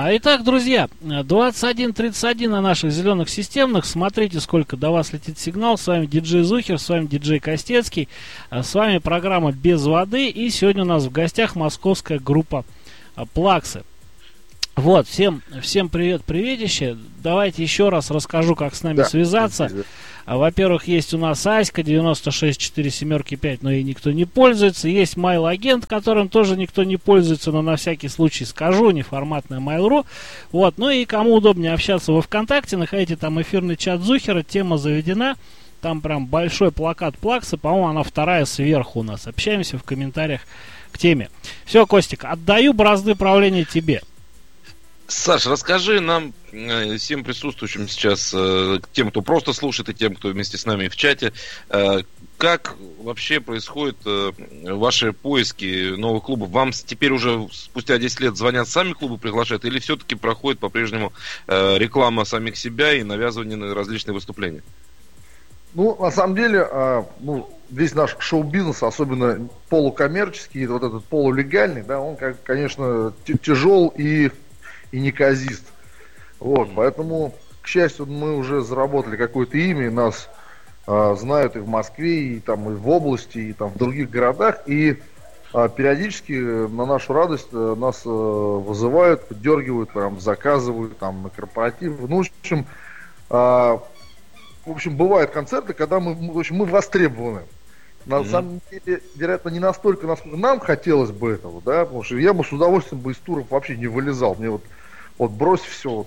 Итак, друзья, 21:31 на наших зеленых системных. Смотрите, сколько до вас летит сигнал. С вами диджей Зухер, с вами диджей Костецкий. С вами программа «Без воды». И сегодня у нас в гостях московская группа «Плаксы». Вот, всем привет, приветище. Давайте еще раз расскажу, как с нами связаться. Во-первых, есть у нас Аська 96475, но ей никто не пользуется. Есть Mail-агент, которым тоже никто не пользуется, но на всякий случай скажу, неформатная Mail.ru. Вот, ну и кому удобнее общаться во ВКонтакте, находите там эфирный чат Зухера, тема заведена. Там прям большой плакат Плаксы, по-моему, она вторая сверху у нас. Общаемся в комментариях к теме. Все, Костик, отдаю бразды правления тебе. Саш, расскажи нам, всем присутствующим сейчас, тем, кто просто слушает, и тем, кто вместе с нами в чате, как вообще происходят ваши поиски новых клубов? Вам теперь уже спустя 10 лет звонят сами клубы, приглашают, или все-таки проходит по-прежнему реклама самих себя и навязывание на различные выступления? Ну, на самом деле, весь наш шоу-бизнес, особенно полукоммерческий, вот этот полулегальный, да, он, конечно, тяжел и неказист. Вот, поэтому, к счастью, мы уже заработали какое-то имя, нас знают и в Москве, и там и в области, и там в других городах, и периодически на нашу радость нас вызывают, поддергивают, прям заказывают там на корпоратив. Ну, в общем, бывают концерты, когда мы востребованы. На самом деле, вероятно, не настолько, насколько нам хотелось бы этого, да, потому что я бы с удовольствием бы из туров вообще не вылезал. Мне вот брось все,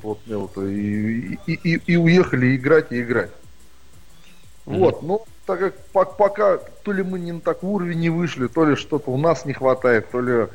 и уехали играть и играть. Вот, но так как пока то ли мы не на такой уровень не вышли, то ли что-то у нас не хватает, то ли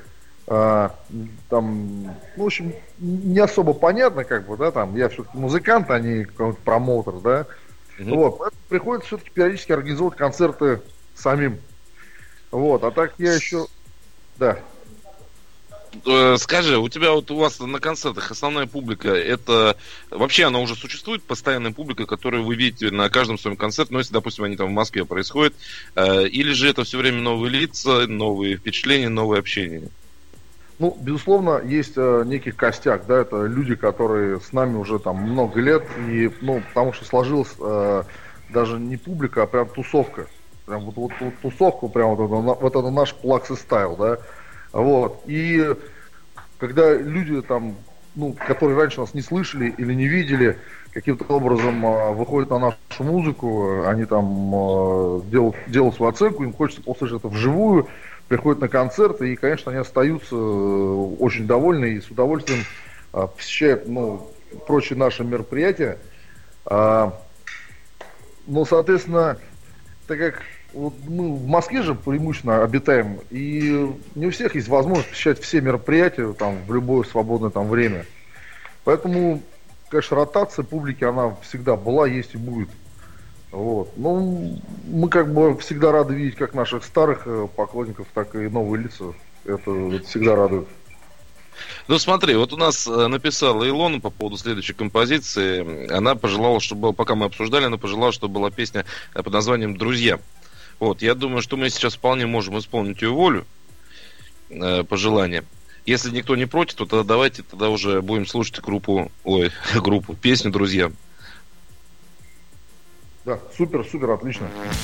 там, в общем, не особо понятно, как бы, да, там, я все-таки музыкант, а не какой-то промоутер, да. Вот, поэтому приходится все-таки периодически организовывать концерты самим. Вот, а так я еще, да. Скажи, у вас на концертах основная публика, это вообще она уже существует, постоянная публика, которую вы видите на каждом своем концерте, но если, допустим, они там в Москве происходят, или же это все время новые лица, новые впечатления, новое общение? Ну, безусловно, есть некий костяк, да, это люди, которые с нами уже там много лет, и, потому что сложилась даже не публика, а прям тусовка. Прям вот тусовка, прям вот это наш Плаксы стайл, да. Вот. И когда люди там, которые раньше нас не слышали или не видели, каким-то образом выходят на нашу музыку, они там делают свою оценку, им хочется услышать это вживую, приходят на концерты, и, конечно, они остаются очень довольны и с удовольствием посещают, прочие наши мероприятия. Соответственно, так как вот мы в Москве же преимущественно обитаем, и не у всех есть возможность посещать все мероприятия там, в любое свободное там время. Поэтому, конечно, ротация публики, она всегда была, есть и будет. Вот. Мы как бы всегда рады видеть как наших старых поклонников, так и новые лица. Это всегда радует. Ну смотри, вот у нас написала Илона по поводу следующей композиции. Она пожелала, чтобы, пока мы обсуждали, она пожелала, чтобы была песня под названием «Друзья». Вот, я думаю, что мы сейчас вполне можем исполнить ее волю, пожелание. Если никто не против, то тогда давайте уже будем слушать песню «Друзья». Да, супер, отлично.